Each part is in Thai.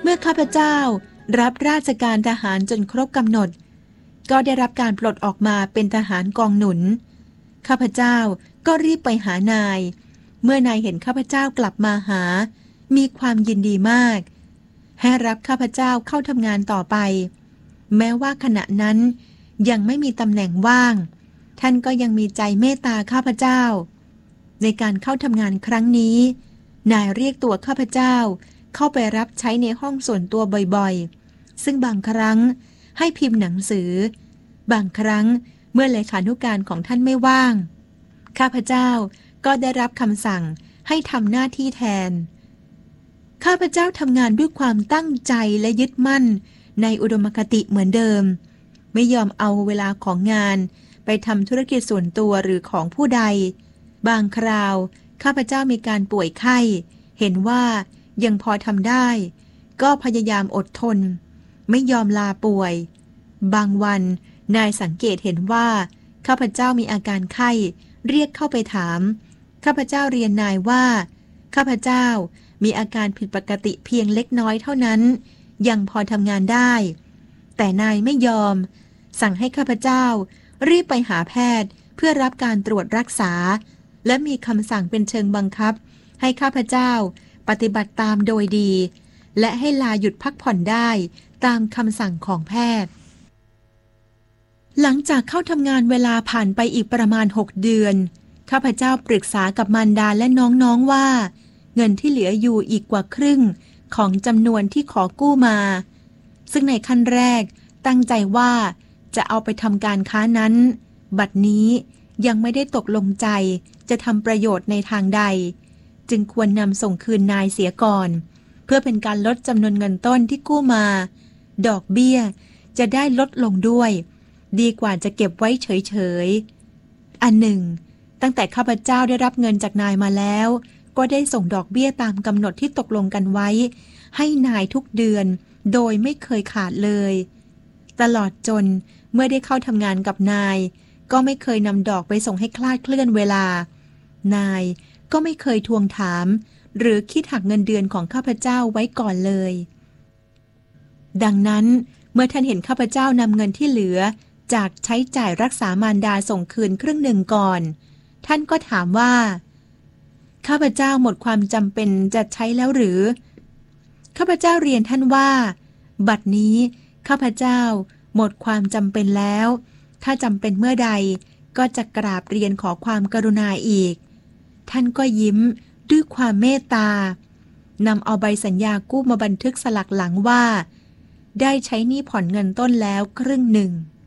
เมื่อข้าพเจ้ารับราชการทหารจนครบกำหนดก็ได้รับการปลดออกมาเป็นทหารกองหนุนข้าพเจ้าก็รีบไปหานายเมื่อนายเห็นข้าพเจ้ากลับมาหามีความยินดีมากให้รับข้าพเจ้าเข้าทำงานต่อไปแม้ว่าขณะนั้นยังไม่มีตำแหน่งว่างท่านก็ยังมีใจเมตตาข้าพเจ้าในการเข้าทำงานครั้งนี้นายเรียกตัวข้าพเจ้าเข้าไปรับใช้ในห้องส่วนตัวบ่อยๆซึ่งบางครั้งให้พิมพ์หนังสือบางครั้งเมื่อเลขานุการของท่านไม่ว่างข้าพเจ้าก็ได้รับคำสั่งให้ทำหน้าที่แทนข้าพเจ้าทำงานด้วยความตั้งใจและยึดมั่นในอุดมคติเหมือนเดิมไม่ยอมเอาเวลาของงานไปทำธุรกิจส่วนตัวหรือของผู้ใดบางคราวข้าพเจ้ามีการป่วยไข้เห็นว่ายังพอทำได้ก็พยายามอดทนไม่ยอมลาป่วยบางวันนายสังเกตเห็นว่าข้าพเจ้ามีอาการไข้เรียกเข้าไปถามข้าพเจ้าเรียนนายว่าข้าพเจ้ามีอาการผิดปกติเพียงเล็กน้อยเท่านั้นยังพอทำงานได้แต่นายไม่ยอมสั่งให้ข้าพเจ้ารีบไปหาแพทย์เพื่อรับการตรวจรักษาและมีคำสั่งเป็นเชิงบังคับให้ข้าพเจ้าปฏิบัติตามโดยดีและให้ลาหยุดพักผ่อนได้ตามคำสั่งของแพทย์หลังจากเข้าทำงานเวลาผ่านไปอีกประมาณ6 เดือนข้าพเจ้าปรึกษากับมารดาและน้องๆว่าเงินที่เหลืออยู่อีกกว่าครึ่งของจำนวนที่ขอกู้มาซึ่งในขั้นแรกตั้งใจว่าจะเอาไปทำการค้านั้นบัดนี้ยังไม่ได้ตกลงใจจะทำประโยชน์ในทางใดจึงควรนำส่งคืนนายเสียก่อนเพื่อเป็นการลดจำนวนเงินต้นที่กู้มาดอกเบี้ยจะได้ลดลงด้วยดีกว่าจะเก็บไว้เฉยๆอันหนึ่งตั้งแต่ข้าพเจ้าได้รับเงินจากนายมาแล้วก็ได้ส่งดอกเบี้ยตามกำหนดที่ตกลงกันไว้ให้นายทุกเดือนโดยไม่เคยขาดเลยตลอดจนเมื่อได้เข้าทำงานกับนายก็ไม่เคยนำดอกไปส่งให้คลาดเคลื่อนเวลานายก็ไม่เคยทวงถามหรือคิดหักเงินเดือนของข้าพเจ้าไว้ก่อนเลยดังนั้นเมื่อท่านเห็นข้าพเจ้านำเงินที่เหลือจากใช้จ่ายรักษามารดาส่งคืนครึ่งหนึ่งก่อนท่านก็ถามว่าข้าพเจ้าหมดความจำเป็นจะใช้แล้วหรือข้าพเจ้าเรียนท่านว่าบัดนี้ข้าพเจ้าหมดความจำเป็นแล้วถ้าจำเป็นเมื่อใดก็จะกราบเรียนขอความกรุณาอีกท่านก็ยิ้มด้วยความเมตตานำเอาใบสัญญากู้มาบันทึกสลักหลังว่าได้ใช้หนี้ผ่อนเงินต้นแล้วครึ่งหนึ่ง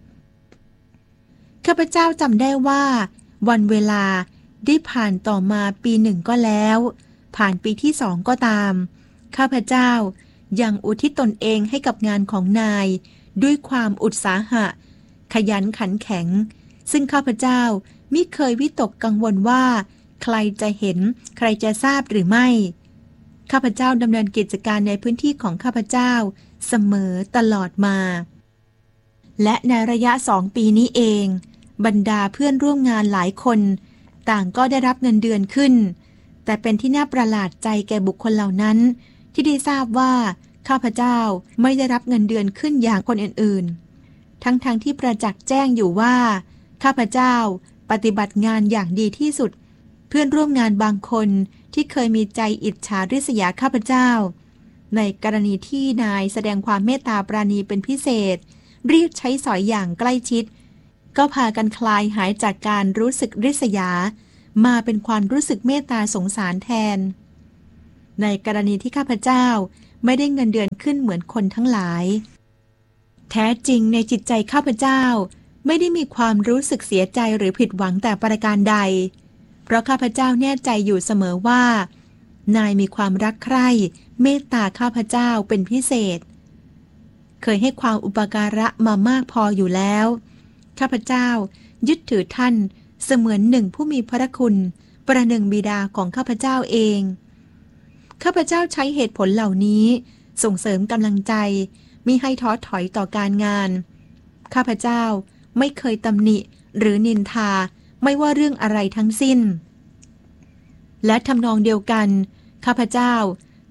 ข้าพเจ้าจำได้ว่าวันเวลาได้ผ่านต่อมาปีหนึ่งก็แล้วผ่านปีที่2ก็ตามข้าพเจ้ายังอุทิศตนเองให้กับงานของนายด้วยความอุตสาหะขยันขันแข็งซึ่งข้าพเจ้ามิเคยวิตกกังวลว่าใครจะเห็นใครจะทราบหรือไม่ข้าพเจ้าดำเนินกิจการในพื้นที่ของข้าพเจ้าเสมอตลอดมาและในระยะ2 ปีนี้เองบรรดาเพื่อนร่วมงานหลายคนต่างก็ได้รับเงินเดือนขึ้นแต่เป็นที่น่าประหลาดใจแก่บุคคลเหล่านั้นที่ได้ทราบว่าข้าพเจ้าไม่ได้รับเงินเดือนขึ้นอย่างคนอื่นๆทั้งที่ประจักษ์แจ้งอยู่ว่าข้าพเจ้าปฏิบัติงานอย่างดีที่สุดเพื่อนร่วมงานบางคนที่เคยมีใจอิจฉาริษยาข้าพเจ้าในกรณีที่นายแสดงความเมตตาปราณีเป็นพิเศษรีบใช้สอยอย่างใกล้ชิดก็พากันคลายหายจากการรู้สึกริษยามาเป็นความรู้สึกเมตตาสงสารแทนในกรณีที่ข้าพเจ้าไม่ได้เงินเดือนขึ้นเหมือนคนทั้งหลายแท้จริงในจิตใจข้าพเจ้าไม่ได้มีความรู้สึกเสียใจหรือผิดหวังแต่ประการใดเพราะข้าพเจ้าแน่ใจอยู่เสมอว่านายมีความรักใคร่เมตตาข้าพเจ้าเป็นพิเศษเคยให้ความอุปการะมามากพออยู่แล้วข้าพเจ้ายึดถือท่านเสมือนหนึ่งผู้มีพระคุณประหนึ่งบิดาของข้าพเจ้าเองข้าพเจ้าใช้เหตุผลเหล่านี้ส่งเสริมกำลังใจมิให้ท้อถอยต่อการงานข้าพเจ้าไม่เคยตำหนิหรือนินทาไม่ว่าเรื่องอะไรทั้งสิ้นและทำนองเดียวกันข้าพเจ้า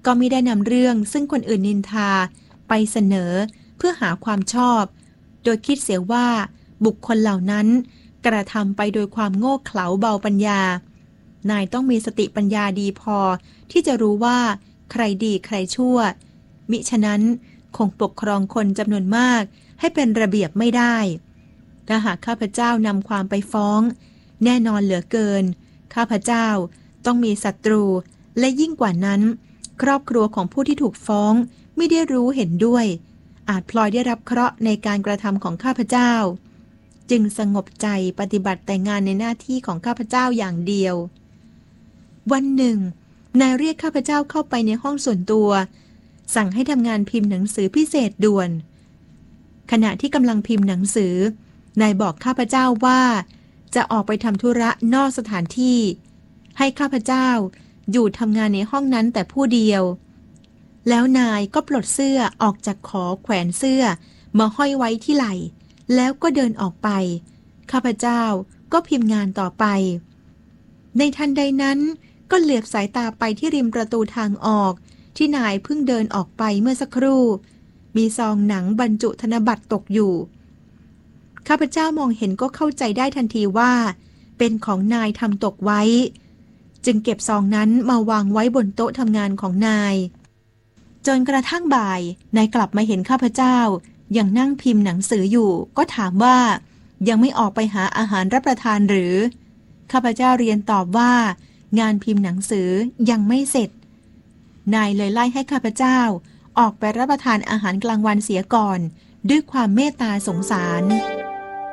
ก็มิได้นำเรื่องซึ่งคนอื่นนินทาไปเสนอเพื่อหาความชอบโดยคิดเสียว่าบุคคลเหล่านั้นกระทำไปโดยความโง่เขลาเบาปัญญานายต้องมีสติปัญญาดีพอที่จะรู้ว่าใครดีใครชั่วมิฉะนั้นคงปกครองคนจำนวนมากให้เป็นระเบียบไม่ได้ถ้าหากข้าพเจ้านำความไปฟ้องแน่นอนเหลือเกินข้าพเจ้าต้องมีศัตรูและยิ่งกว่านั้นครอบครัวของผู้ที่ถูกฟ้องไม่ได้รู้เห็นด้วยอาจพลอยได้รับเคราะห์ในการกระทำของข้าพเจ้าจึงสงบใจปฏิบัติแต่งานในหน้าที่ของข้าพเจ้าอย่างเดียววันหนึ่งนายเรียกข้าพเจ้าเข้าไปในห้องส่วนตัวสั่งให้ทำงานพิมพ์หนังสือพิเศษด่วนขณะที่กำลังพิมพ์หนังสือนายบอกข้าพเจ้าว่าจะออกไปทำธุระนอกสถานที่ให้ข้าพเจ้าอยู่ทำงานในห้องนั้นแต่ผู้เดียวแล้วนายก็ปลดเสื้อออกจากขอแขวนเสื้อมาห้อยไว้ที่ไหล่แล้วก็เดินออกไปข้าพเจ้าก็พิมพ์งานต่อไปในทันใดนั้นก็เหลือบสายตาไปที่ริมประตูทางออกที่นายเพิ่งเดินออกไปเมื่อสักครู่มีซองหนังบรรจุธนบัตรตกอยู่ข้าพเจ้ามองเห็นก็เข้าใจได้ทันทีว่าเป็นของนายทำตกไว้จึงเก็บซองนั้นมาวางไว้บนโต๊ะทำงานของนายจนกระทั่งบ่ายนายกลับมาเห็นข้าพเจ้ายังนั่งพิมพ์หนังสืออยู่ก็ถามว่ายังไม่ออกไปหาอาหารรับประทานหรือข้าพเจ้าเรียนตอบว่างานพิมพ์หนังสือยังไม่เสร็จนายเลยไล่ให้ข้าพเจ้าออกไปรับประทานอาหารกลางวันเสียก่อนด้วยความเมตตาสงสาร